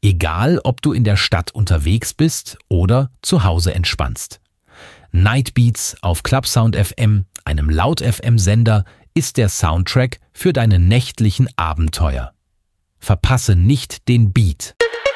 Egal, ob du in der Stadt unterwegs bist oder zu Hause entspannst. Nightbeats auf Clubsound FM, einem Laut-FM-Sender, ist der Soundtrack für deine nächtlichen Abenteuer. Verpasse nicht den Beat.